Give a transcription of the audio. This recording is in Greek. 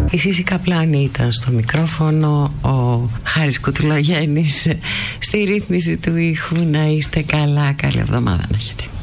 Η Σύση Καπλάνη ήταν στο μικρόφωνο, ο Χάρης Κουτουλογέννης στη ρύθμιση του ήχου. Να είστε καλά, καλή εβδομάδα να έχετε.